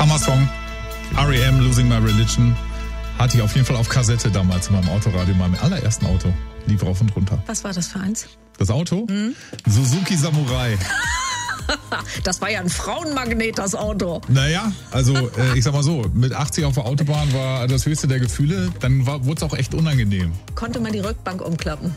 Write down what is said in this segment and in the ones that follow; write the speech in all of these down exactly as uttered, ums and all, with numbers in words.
Hammer-Song. R E M, Losing My Religion. Hatte ich auf jeden Fall auf Kassette damals in meinem Autoradio, in meinem allerersten Auto. Lief rauf und runter. Was war das für eins? Das Auto? Hm? Suzuki Samurai. Das war ja ein Frauenmagnet, das Auto. Naja, also äh, ich sag mal so, mit achtzig auf der Autobahn war das höchste der Gefühle. Dann wurde es auch echt unangenehm. Konnte man die Rückbank umklappen?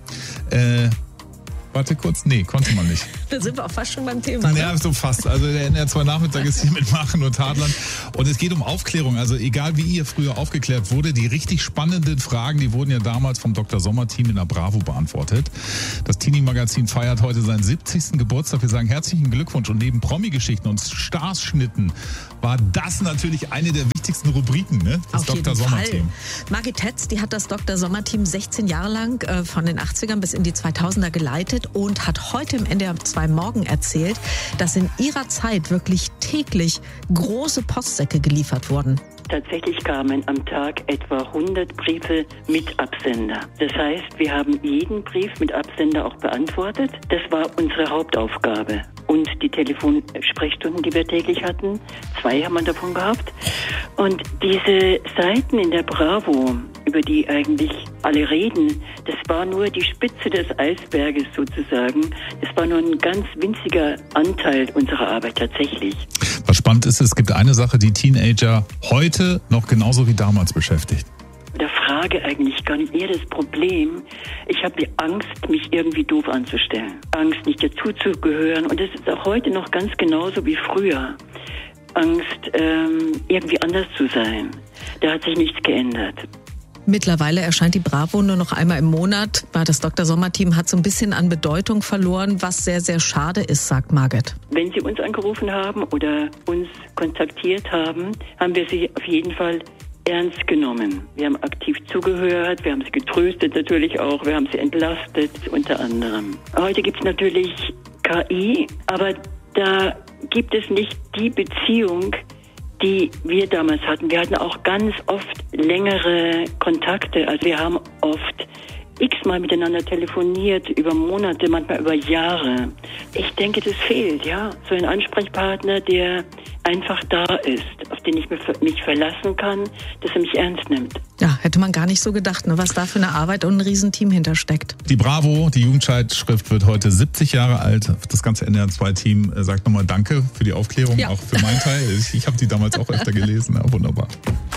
Äh... Warte kurz, nee, konnte man nicht. Da sind wir auch fast schon beim Thema. Ne? Ja, so fast. Also der N R zwei Nachmittag ist hier mit Machen und Tadlern. Und es geht um Aufklärung. Also egal wie ihr früher aufgeklärt wurde, die richtig spannenden Fragen, die wurden ja damals vom Doktor Sommer-Team in der Bravo beantwortet. Das Teenie-Magazin feiert heute seinen siebzigsten Geburtstag. Wir sagen herzlichen Glückwunsch. Und neben Promi-Geschichten und Starschnitten war das natürlich eine der wichtigsten Rubriken, ne? Das Doktor Sommer-Team. Margit Tetz, die hat das Doktor Sommer-Team sechzehn Jahre lang äh, von den achtzigern bis in die zweitausender geleitet und hat heute im N D R zwei Morgen erzählt, dass in ihrer Zeit wirklich täglich große Postsäcke geliefert wurden. Tatsächlich kamen am Tag etwa hundert Briefe mit Absender. Das heißt, wir haben jeden Brief mit Absender auch beantwortet. Das war unsere Hauptaufgabe. Und die Telefonsprechstunden, die wir täglich hatten, zwei haben wir davon gehabt. Und diese Seiten in der Bravo, über die eigentlich alle reden, das war nur die Spitze des Eisberges sozusagen. Das war nur ein ganz winziger Anteil unserer Arbeit tatsächlich. Was spannend ist, es gibt eine Sache, die Teenager heute noch genauso wie damals beschäftigt. Der Frage eigentlich gar nicht eher das Problem. Ich habe die Angst, mich irgendwie doof anzustellen. Angst, nicht dazuzugehören. Und das ist auch heute noch ganz genauso wie früher. Angst, ähm, irgendwie anders zu sein. Da hat sich nichts geändert. Mittlerweile erscheint die Bravo nur noch einmal im Monat. Das Doktor Sommer-Team hat so ein bisschen an Bedeutung verloren, was sehr, sehr schade ist, sagt Margit. Wenn Sie uns angerufen haben oder uns kontaktiert haben, haben wir Sie auf jeden Fall ernst genommen. Wir haben aktiv zugehört, wir haben sie getröstet natürlich auch, wir haben sie entlastet unter anderem. Heute gibt es natürlich K I, aber da gibt es nicht die Beziehung, die wir damals hatten. Wir hatten auch ganz oft längere Kontakte, also wir haben oft x-mal miteinander telefoniert, über Monate, manchmal über Jahre. Ich denke, das fehlt, ja. So ein Ansprechpartner, der einfach da ist, auf den ich mich verlassen kann, dass er mich ernst nimmt. Ja, hätte man gar nicht so gedacht, ne, was da für eine Arbeit und ein Riesenteam hintersteckt. Die Bravo, die Jugendzeitschrift, wird heute siebzig Jahre alt. Das ganze N R zwei Team sagt nochmal Danke für die Aufklärung, ja. Auch für meinen Teil. Ich, ich habe die damals auch öfter gelesen. Ja, wunderbar.